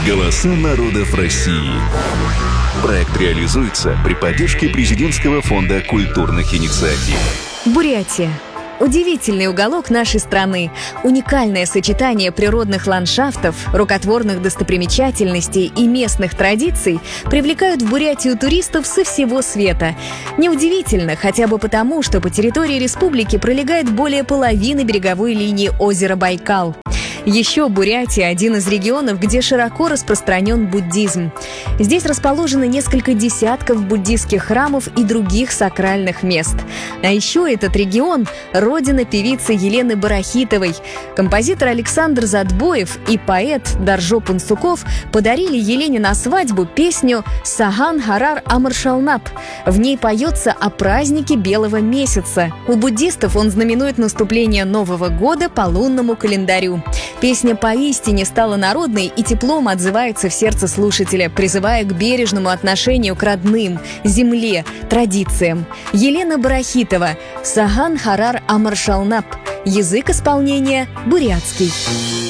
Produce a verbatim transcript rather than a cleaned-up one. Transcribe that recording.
Голоса народов России. Проект реализуется при поддержке Президентского фонда культурных инициатив. Бурятия. Удивительный уголок нашей страны, уникальное сочетание природных ландшафтов, рукотворных достопримечательностей и местных традиций привлекают в Бурятию туристов со всего света. Неудивительно, хотя бы потому, что по территории республики пролегает более половины береговой линии озера Байкал. Еще Бурятия – один из регионов, где широко распространен буддизм. Здесь расположено несколько десятков буддистских храмов и других сакральных мест. А еще этот регион – родина певицы Елены Барахитовой. Композитор Александр Задбоев и поэт Даржо Пунсуков подарили Елене на свадьбу песню «Саган Харар Амаршалнап». В ней поется о празднике Белого месяца. У буддистов он знаменует наступление Нового года по лунному календарю. Песня поистине стала народной и теплом отзывается в сердце слушателя, призывая к бережному отношению к родным, земле, традициям. Елена Барахитова, «Саган Харар Амаршалнап». Язык исполнения бурятский.